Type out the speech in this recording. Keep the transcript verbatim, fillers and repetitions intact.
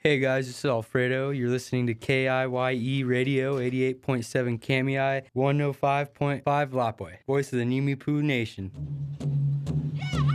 Hey guys, this is Alfredo. You're listening to K I Y E Radio, eighty-eight point seven Kamei, one oh five point five Lapwai, voice of the Nimipu Nation.